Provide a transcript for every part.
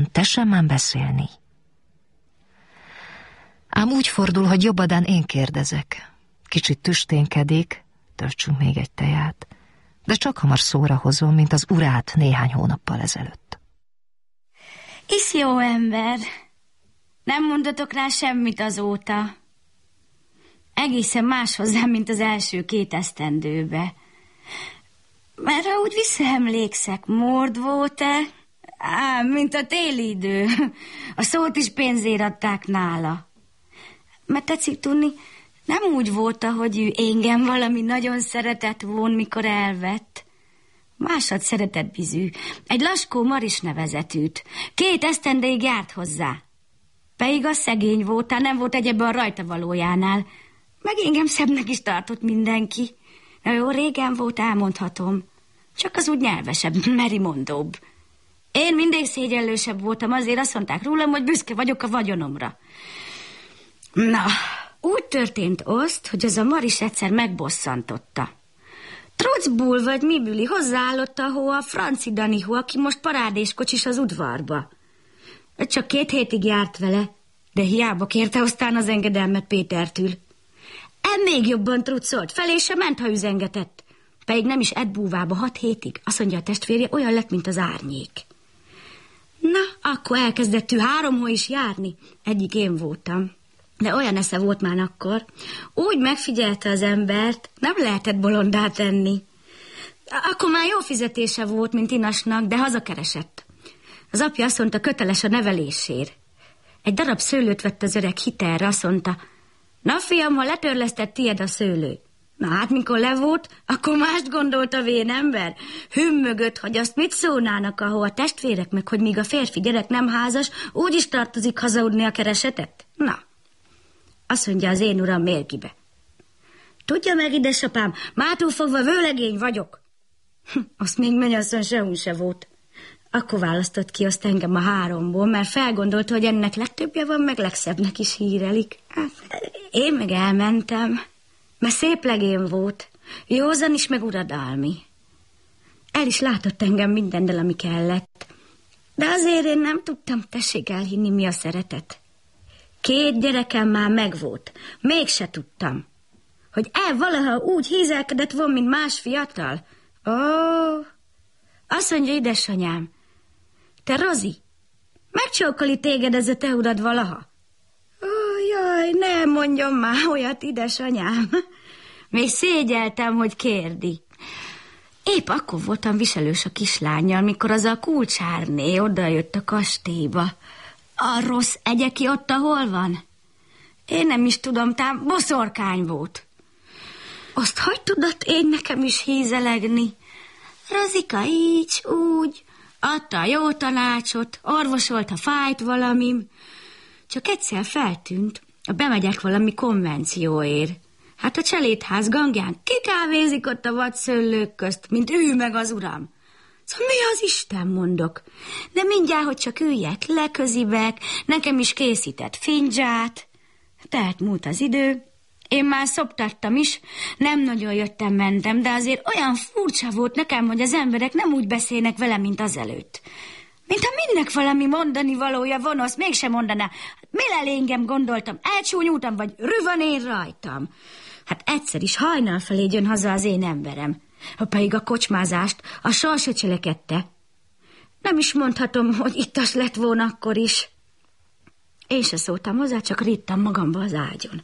tessen már beszélni. Ám úgy fordul, hogy jobbadán én kérdezek. Kicsit tüsténkedik, töltsünk még egy teját, de csak hamar szóra hozom, mint az urát néhány hónappal ezelőtt. Is jó ember. Nem mondatok rá semmit azóta. Egészen más hozzám, mint az első 2 esztendőbe. Mert ha úgy visszaemlékszek, mord volt-e? Mint a téli idő. A szót is pénzért adták nála. Mert tetszik tudni, nem úgy volt, hogy ő engem valami nagyon szeretett volna, mikor elvett. Másod szeretett bizű. Egy Laskó Maris nevezetűt. 2 esztendeig járt hozzá. Pedig az szegény voltál, nem volt egyebben a rajta valójánál. Meg engem szebbnek is tartott mindenki. Na jó, régen volt, elmondhatom. Csak az úgy nyelvesebb, merimondóbb. Én mindig szégyellősebb voltam, azért azt mondták rólam, hogy büszke vagyok a vagyonomra. Na, úgy történt azt, hogy az a Maris egyszer megbosszantotta. Trocból vagy mibüli hozzáállott ahol a Franci Daniho, aki most parádéskocsis az udvarba. Csak 2 hétig járt vele, de hiába kérte aztán az engedelmet Pétertől. Még jobban truccolt, felé se ment, ha üzengetett. Pedig nem is edd búvába 6 hétig. Azt mondja a testvérje, olyan lett, mint az árnyék. Na, akkor elkezdett ő 3 hó is járni. Egyik én voltam. De olyan esze volt már akkor. Úgy megfigyelte az embert, nem lehetett bolondá tenni. Akkor már jó fizetése volt, mint Inasnak, de hazakeresett. Az apja azt mondta, köteles a nevelésért. Egy darab szőlőt vett az öreg hitelre, azt mondta, na fiam, ha letörlesztett tied a szőlő. Na hát, mikor le volt, akkor mást gondolt a vén ember. Hümmögött, hogy azt mit szólnának, ahol a testvérek meg, hogy míg a férfi gyerek nem házas, úgy is tartozik hazaudni a keresetet? Na, azt mondja az én uram mérgibe. Tudja meg, édesapám, mától fogva vőlegény vagyok. Azt még mennyasszony sehol se volt. Akkor választott ki azt engem a 3-ból, mert felgondolta, hogy ennek legtöbbje van, meg legszebbnek is hírelik. Én meg elmentem, mert szép legény volt, józan is, meg uradalmi. El is látott engem mindennel, ami kellett. De azért én nem tudtam, tessék elhinni, mi a szeretet. 2 gyerekem már megvolt, mégse tudtam, hogy valaha úgy hízelkedett volna, mint más fiatal. Azt mondja, édesanyám, te Rozi, megcsókoli téged ez a te urad valaha? Jaj, ne mondjon már olyat, édesanyám. Még szégyeltem, hogy kérdi. Épp akkor voltam viselős a kislánnyal, mikor az a kulcsárné odajött a kastélyba. A rossz egyeki ott, ahol van? Én nem is tudom, tám boszorkány volt. Azt hogy tudott én nekem is hízelegni? Rozika így, úgy, adta a jó tanácsot, orvosolt, ha fájt valamim. Csak egyszer feltűnt, bemegyek valami konvencióért. Hát a cselédház gangján kikávézik ott a vadszőlők közt, mint ő meg az uram. Szóval mi az Isten, mondok? De mindjárt, hogy csak üljek, leközibek, nekem is készített fincsát. Tehát múlt az idő, én már szoptattam is, nem nagyon jöttem-mentem, de azért olyan furcsa volt nekem, hogy az emberek nem úgy beszélnek velem, mint azelőtt. Mintha mindnek valami mondani valója van, azt mégsem mondaná. Mi engem gondoltam, elcsúnyultam, vagy rüvan én rajtam. Hát egyszer is hajnal felé jön haza az én emberem. Ha pedig a kocsmázást a sor se cselekedte. Nem is mondhatom, hogy ittas lett volna akkor is. Én se szóltam hozzá, csak rittam magamba az ágyon.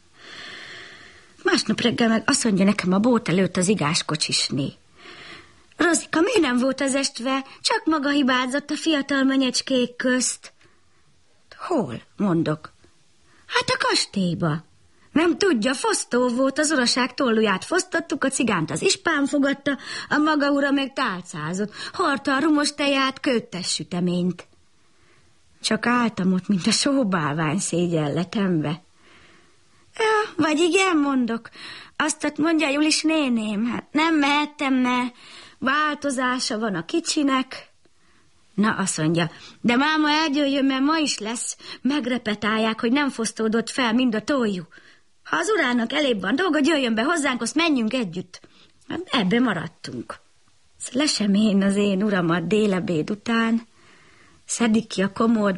Másnap reggel meg azt mondja nekem a bót előtt az igáskocsisné. Rozika, miért nem volt az estve? Csak maga hibázott a fiatal menyecskék közt. Hol? Mondok. Hát a kastélyba. Nem tudja, fosztó volt, az uraság tolluját fosztottuk, a cigánt az ispán fogadta, a maga ura meg tálcázott, hordta a rumos teját, kőttes süteményt. Csak álltam ott, mint a sóbálvány szégyenletembe. Ja, vagy igen, mondok. Azt mondja Julis néném, hát nem mehettem, mert változása van a kicsinek. Na, azt mondja, de máma eljöjjön, mert ma is lesz. Megrepetálják, hogy nem fosztódott fel mind a tójú. Ha az urának elébb van dolga, jöjjön be hozzánk, azt menjünk együtt. Ebbe maradtunk. Lesemén az én uramat délebéd után. Szedik ki a komód